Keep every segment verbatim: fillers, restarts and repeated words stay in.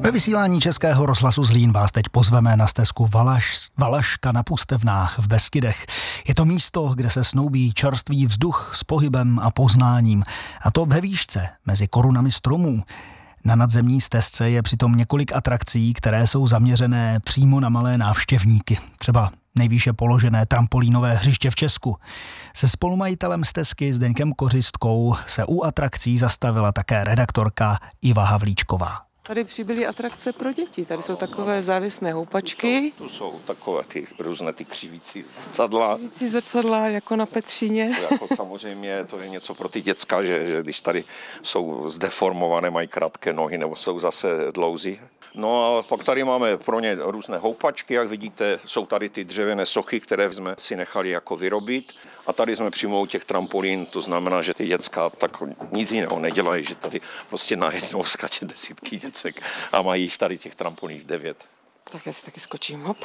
Ve vysílání Českého rozhlasu Zlín vás teď pozveme na stezku Valaš, Valaška na Pustevnách v Beskydech. Je to místo, kde se snoubí čerstvý vzduch s pohybem a poznáním. A to ve výšce, mezi korunami stromů. Na nadzemní stezce je přitom několik atrakcí, které jsou zaměřené přímo na malé návštěvníky. Třeba nejvýše položené trampolínové hřiště v Česku. Se spolumajitelem stezky Zdeňkem Kořistkou se u atrakcí zastavila také redaktorka Iva Havlíčková. Tady přibyly atrakce pro děti. Tady jsou takové závěsné houpačky. Tu jsou, tu jsou takové ty různé ty křivící zrcadla. Křivící zrcadla jako na Petříně. To jako samozřejmě to je něco pro ty děcka, že, že když tady jsou zdeformované, mají krátké nohy nebo jsou zase dlouzí. No a pak tady máme pro ně různé houpačky, jak vidíte, jsou tady ty dřevěné sochy, které jsme si nechali jako vyrobit. A tady jsme přímo u těch trampolín, to znamená, že ty děcka tak nic jiného nedělají, že tady prostě najednou skače desítky děcek a mají jich tady těch trampolín devět. Tak já si taky skočím, hop.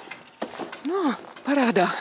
No, paráda.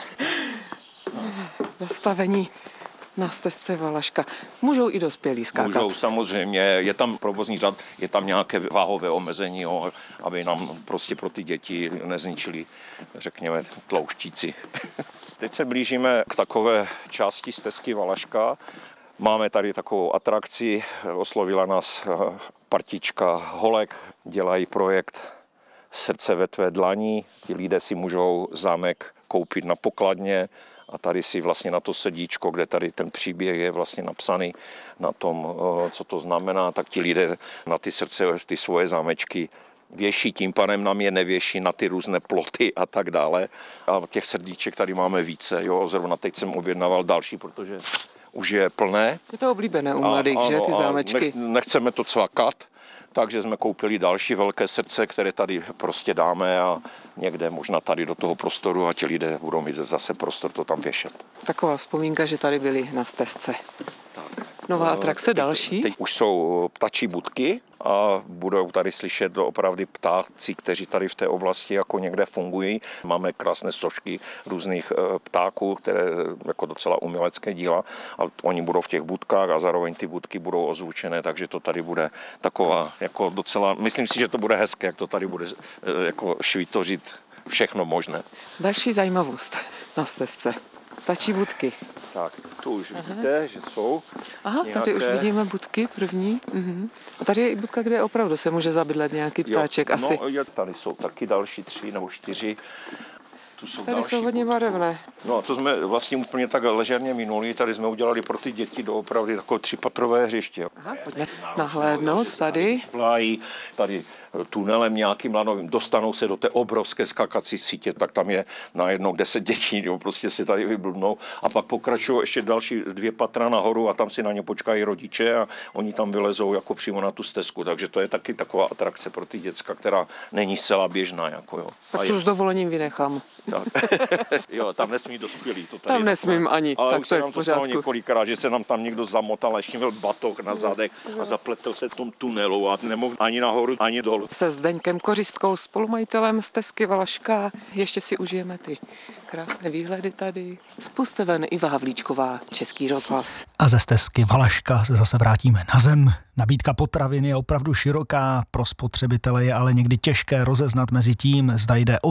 Zastavení na stezce Valaška. Můžou i dospělí skákat. Můžou, samozřejmě, je tam provozní řád, je tam nějaké váhové omezení, jo, aby nám prostě pro ty děti nezničili, řekněme, tlouštíci. Teď se blížíme k takové části stezky Valaška. Máme tady takovou atrakci, oslovila nás partička holek, dělají projekt Srdce ve tvé dlani. Ti lidé si můžou zámek koupit na pokladně a tady si vlastně na to sedíčko, kde tady ten příběh je vlastně napsaný na tom, co to znamená, tak ti lidé na ty srdce, ty svoje zámečky věší, tím panem nám je nevěší na ty různé ploty a tak dále. A těch srdíček tady máme více, jo, zrovna teď jsem objednával další, protože už je plné. Je to oblíbené u mladých, a, že, ty zámečky. Nech, nechceme to cvakat, takže jsme koupili další velké srdce, které tady prostě dáme a někde možná tady do toho prostoru a ti lidé budou mít zase prostor to tam věšet. Taková vzpomínka, že tady byli na stezce. Tak. Nová atrakce další. Teď už jsou ptačí budky a budou tady slyšet opravdu ptáci, kteří tady v té oblasti jako někde fungují. Máme krásné sošky různých ptáků, které jako docela umělecké díla a oni budou v těch budkách a zároveň ty budky budou ozvučené, takže to tady bude taková jako docela, myslím si, že to bude hezké, jak to tady bude jako švítořit všechno možné. Další zajímavost na stezce. Ptačí budky. Tak, tu už Aha. vidíte, že jsou Aha, nějaké... tady už vidíme budky první. Mhm. A tady je i budka, kde opravdu se může zabydlet nějaký ptáček jo, asi. No, jo, tady jsou taky další tři nebo čtyři. Tu jsou tady jsou hodně barevné. No a to jsme vlastně úplně tak ležerně minuli. Tady jsme udělali pro ty děti doopravdy takové třípatrové hřiště. Aha, pojďme nahlédnout tady. Tady tunelem nějakým lanovým dostanou se do té obrovské skakací sítě, tak tam je najednou deset dětí, jo, prostě si tady vyblbnou a pak pokračují ještě další dvě patra nahoru a tam si na ně počkají rodiče a oni tam vylezou jako přímo na tu stezku, takže to je taky taková atrakce pro ty děcka, která není zcela běžná. Jako, jo. Tak tu s dovolením vynechám. Tak. Jo, tam nesmí dospělí. To tam nesmím taková, ani, tak to je v pořádku. Ale několikrát, že se nám tam někdo zamotal, ještě měl batoh na zadek a zapletl se v tom tunelu a nemohl ani nahoru, ani dolů. Se Zdeňkem Kořistkou, spolumajitelem stezky Valaška, ještě si užijeme ty krásné výhledy tady. Z Pusteven Iva Havlíčková, Český rozhlas. A ze stezky Valaška se zase vrátíme na zem. Nabídka potravin je opravdu široká, pro spotřebitele je ale někdy těžké rozeznat mezi tím, zda jde o